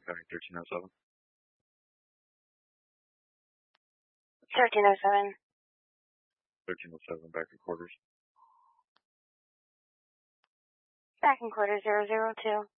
County 1307. 1307. 1307, back in quarters. Back in quarters 002.